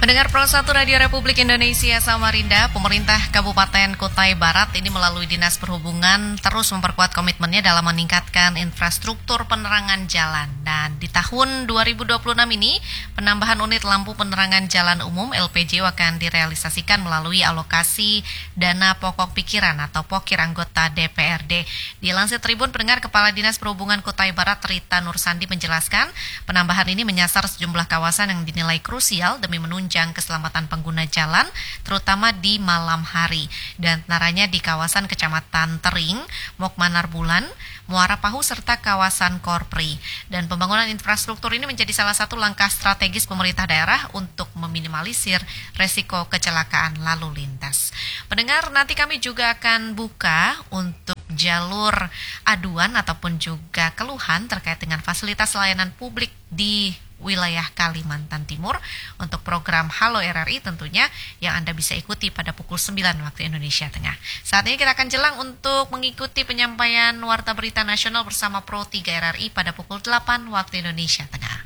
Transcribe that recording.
Pendengar Pro 1 Radio Republik Indonesia Samarinda, pemerintah Kabupaten Kutai Barat ini melalui Dinas Perhubungan terus memperkuat komitmennya dalam meningkatkan infrastruktur penerangan jalan. Dan di tahun 2026 ini, penambahan unit lampu penerangan jalan umum LPJ akan direalisasikan melalui alokasi dana pokok pikiran atau POKIR anggota DPRD. Dilansir Tribun, pendengar Kepala Dinas Perhubungan Kutai Barat Rita Nursandi menjelaskan, penambahan ini menyasar sejumlah kawasan yang dinilai krusial demi menunjang keselamatan pengguna jalan, terutama di malam hari. Dan antaranya di kawasan Kecamatan Tering, Mokmanar Bulan, Muara Pahu, serta kawasan Korpri. Dan pembangunan infrastruktur ini menjadi salah satu langkah strategis pemerintah daerah untuk meminimalisir resiko kecelakaan lalu lintas. Pendengar, nanti kami juga akan buka untuk jalur aduan ataupun juga keluhan terkait dengan fasilitas layanan publik di wilayah Kalimantan Timur untuk program Halo RRI tentunya yang Anda bisa ikuti pada pukul 9 waktu Indonesia Tengah. Saat ini kita akan jelang untuk mengikuti penyampaian Warta Berita Nasional bersama Pro 3 RRI pada pukul 8 waktu Indonesia Tengah.